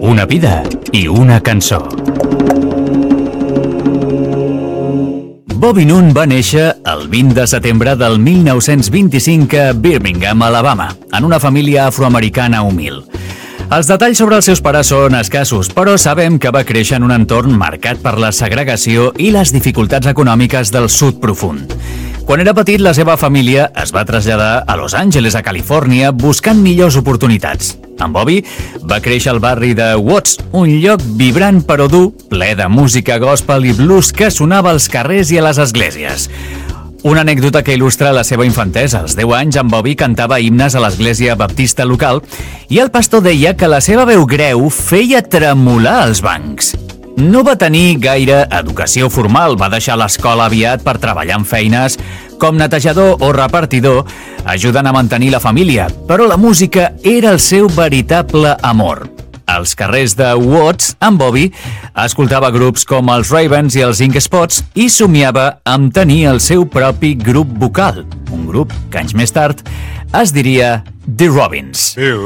Una vida i una cançó. Bobby Noon va néixer el 20 de setembre del 1925 a Birmingham, Alabama, en una família afroamericana humil. Els detalls sobre els seus pares són escassos, però sabem que va créixer en un entorn marcat per la segregació i les dificultats econòmiques del sud profund. Quan era petit, la seva família es va traslladar a Los Angeles, a Califòrnia, buscant millors oportunitats. En Bobby va créixer al barri de Watts, un lloc vibrant però dur, ple de música gospel i blues que sonava als carrers i a les esglésies. Una anècdota que il·lustra la seva infantesa. Als 10 anys, en Bobby cantava himnes a l'església baptista local i el pastor deia que la seva veu greu feia tremolar els bancs. No va tenir gaire educació formal, va deixar l'escola aviat per treballar en feines com netejador o repartidor, ajudant a mantenir la família, però la música era el seu veritable amor. Als carrers de Watts, en Bobby escoltava grups com els Ravens i els Ink Spots i somiava amb tenir el seu propi grup vocal, un grup que anys més tard es diria The Robins.